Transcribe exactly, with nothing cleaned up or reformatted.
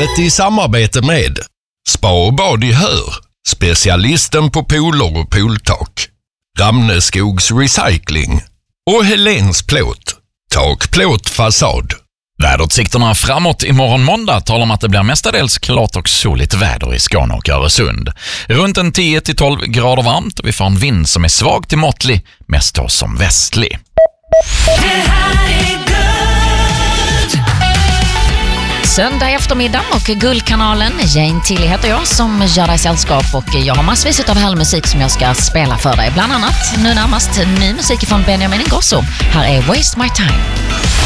Programmet i samarbete med Spa och bad i Hör, specialisten på pooler och pooltak, Ramneskogs Recycling och Helens Plåt, tak, plåt, fasad. Väderutsikterna framåt imorgon måndag talar om att det blir mestadels klart och soligt väder i Skåne och Öresund. Runt en tio till tolv grader varmt och vi får en vind som är svag till måttlig, mest då som västlig. Det här är Guld. Söndag eftermiddag och Guldkanalen. Jane Tilly heter jag som gör dig sällskap och jag har massvis av härmusik som jag ska spela för dig. Bland annat nu närmast ny musik från Benjamin Ingrosso. Här är Waste My Time.